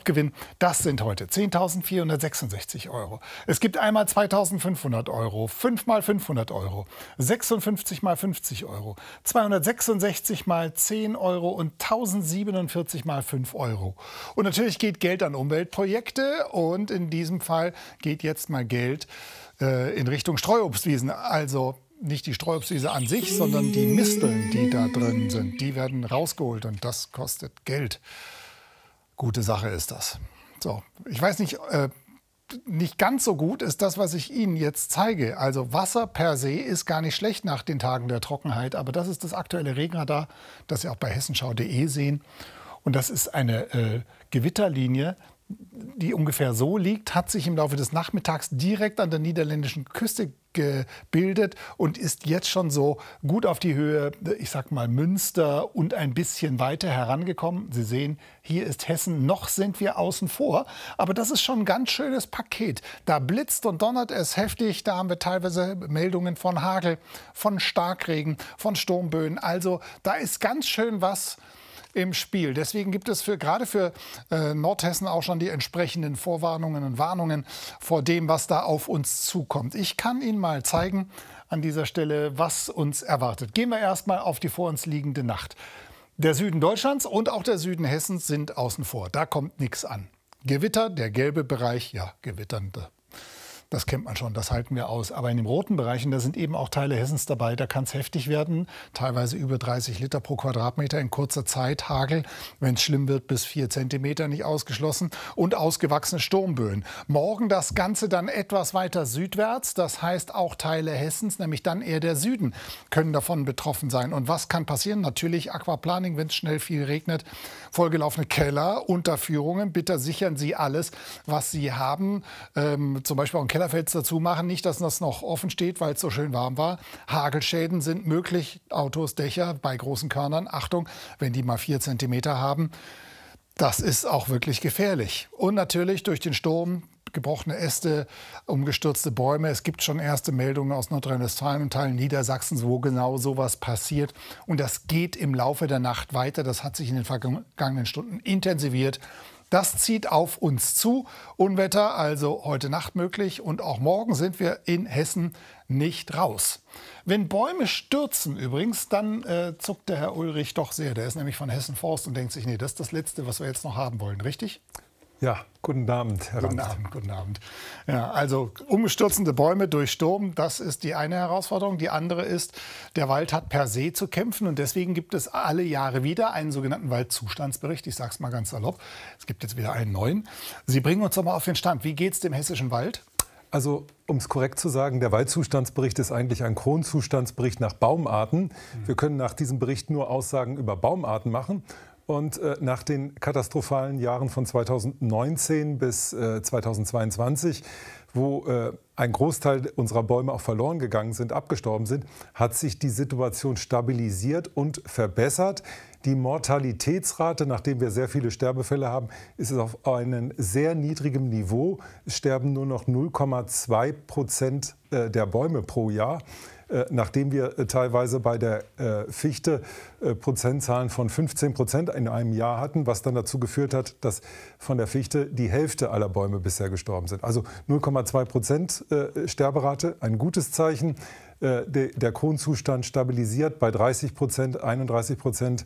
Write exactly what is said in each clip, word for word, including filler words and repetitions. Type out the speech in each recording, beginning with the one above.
Hauptgewinn, das sind heute zehntausendvierhundertsechsundsechzig Euro. Es gibt einmal zweitausendfünfhundert Euro, fünf mal fünfhundert Euro, sechsundfünfzig mal fünfzig Euro, zweihundertsechsundsechzig mal zehn Euro und tausendsiebenundvierzig mal fünf Euro. Und natürlich geht Geld an Umweltprojekte und in diesem Fall geht jetzt mal Geld äh, in Richtung Streuobstwiesen. Also nicht die Streuobstwiese an sich, sondern die Misteln, die da drin sind, die werden rausgeholt und das kostet Geld. Gute Sache ist das. So, ich weiß nicht, äh, nicht ganz so gut ist das, was ich Ihnen jetzt zeige. Also Wasser per se ist gar nicht schlecht nach den Tagen der Trockenheit, aber das ist das aktuelle Regenradar, das Sie auch bei hessenschau punkt de sehen. Und das ist eine äh, Gewitterlinie, die ungefähr so liegt, hat sich im Laufe des Nachmittags direkt an der niederländischen Küste gebildet und ist jetzt schon so gut auf die Höhe, ich sag mal Münster und ein bisschen weiter herangekommen. Sie sehen, hier ist Hessen, noch sind wir außen vor, aber das ist schon ein ganz schönes Paket. Da blitzt und donnert es heftig, da haben wir teilweise Meldungen von Hagel, von Starkregen, von Sturmböen. Also da ist ganz schön was im Spiel. Deswegen gibt es für, gerade für äh, Nordhessen auch schon die entsprechenden Vorwarnungen und Warnungen vor dem, was da auf uns zukommt. Ich kann Ihnen mal zeigen an dieser Stelle, was uns erwartet. Gehen wir erst mal auf die vor uns liegende Nacht. Der Süden Deutschlands und auch der Süden Hessens sind außen vor. Da kommt nichts an. Gewitter, der gelbe Bereich, ja, gewitternde. Das kennt man schon, das halten wir aus. Aber in den roten Bereichen, da sind eben auch Teile Hessens dabei, da kann es heftig werden. Teilweise über dreißig Liter pro Quadratmeter in kurzer Zeit. Hagel, wenn es schlimm wird, bis vier Zentimeter nicht ausgeschlossen. Und ausgewachsene Sturmböen. Morgen das Ganze dann etwas weiter südwärts. Das heißt auch Teile Hessens, nämlich dann eher der Süden, können davon betroffen sein. Und was kann passieren? Natürlich Aquaplaning, wenn es schnell viel regnet. Vollgelaufene Keller, Unterführungen. Bitte sichern Sie alles, was Sie haben. Ähm, zum Beispiel auch ein Kellerfels dazu machen, nicht, dass das noch offen steht, weil es so schön warm war. Hagelschäden sind möglich, Autos, Dächer bei großen Körnern. Achtung, wenn die mal vier Zentimeter haben, das ist auch wirklich gefährlich. Und natürlich durch den Sturm, gebrochene Äste, umgestürzte Bäume. Es gibt schon erste Meldungen aus Nordrhein-Westfalen und Teilen Niedersachsens, wo genau sowas passiert. Und das geht im Laufe der Nacht weiter. Das hat sich in den vergangenen Stunden intensiviert. Das zieht auf uns zu. Unwetter also heute Nacht möglich und auch morgen sind wir in Hessen nicht raus. Wenn Bäume stürzen übrigens, dann äh, zuckt der Herr Ulrich doch sehr. Der ist nämlich von Hessen Forst und denkt sich, nee, das ist das Letzte, was wir jetzt noch haben wollen, richtig? Ja, guten Abend, Herr Guten Ramst. Abend, guten Abend. Ja, also umstürzende Bäume durch Sturm, das ist die eine Herausforderung. Die andere ist, der Wald hat per se zu kämpfen und deswegen gibt es alle Jahre wieder einen sogenannten Waldzustandsbericht. Ich sage es mal ganz salopp. Es gibt jetzt wieder einen neuen. Sie bringen uns doch mal auf den Stand. Wie geht es dem hessischen Wald? Also, um es korrekt zu sagen, der Waldzustandsbericht ist eigentlich ein Kronzustandsbericht nach Baumarten. Mhm. Wir können nach diesem Bericht nur Aussagen über Baumarten machen. Und äh, nach den katastrophalen Jahren von zweitausendneunzehn bis äh, zweitausendzweiundzwanzig, wo äh, ein Großteil unserer Bäume auch verloren gegangen sind, abgestorben sind, hat sich die Situation stabilisiert und verbessert. Die Mortalitätsrate, nachdem wir sehr viele Sterbefälle haben, ist auf einem sehr niedrigem Niveau. Es sterben nur noch null Komma zwei Prozent der Bäume pro Jahr. Nachdem wir teilweise bei der Fichte Prozentzahlen von fünfzehn Prozent in einem Jahr hatten, was dann dazu geführt hat, dass von der Fichte die Hälfte aller Bäume bisher gestorben sind. Also null Komma zwei Prozent Sterberate, ein gutes Zeichen. Der Kronzustand stabilisiert bei dreißig Prozent, einunddreißig Prozent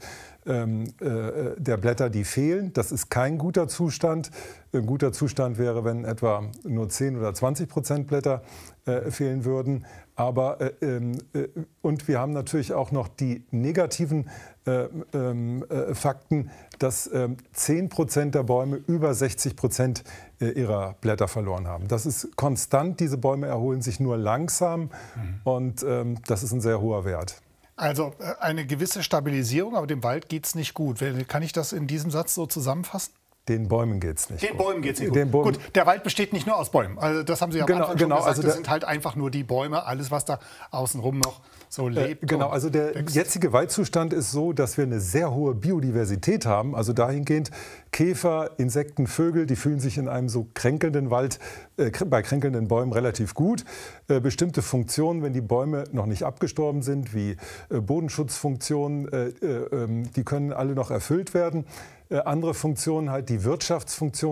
der Blätter, die fehlen. Das ist kein guter Zustand. Ein guter Zustand wäre, wenn etwa nur zehn oder zwanzig Prozent Blätter fehlen würden. Aber, und wir haben natürlich auch noch die negativen Fakten, dass zehn Prozent der Bäume über sechzig Prozent ihrer Blätter verloren haben. Das ist konstant. Diese Bäume erholen sich nur langsam. Mhm. Und ähm, das ist ein sehr hoher Wert. Also eine gewisse Stabilisierung, aber dem Wald geht es nicht gut. Kann ich das in diesem Satz so zusammenfassen? Den Bäumen geht es nicht Den gut. Bäumen geht es nicht Den gut. Gut, der Wald besteht nicht nur aus Bäumen. Also das haben Sie ja am genau, Anfang schon genau, gesagt. also das sind halt einfach nur die Bäume, alles, was da außenrum noch so lebt. Äh, genau, also der wächst. jetzige Waldzustand ist so, dass wir eine sehr hohe Biodiversität haben. Also dahingehend Käfer, Insekten, Vögel, die fühlen sich in einem so kränkelnden Wald, äh, bei kränkelnden Bäumen relativ gut. Äh, bestimmte Funktionen, wenn die Bäume noch nicht abgestorben sind, wie äh, Bodenschutzfunktionen, äh, äh, die können alle noch erfüllt werden. Äh, andere Funktionen, halt die Wirtschaftsfunktion.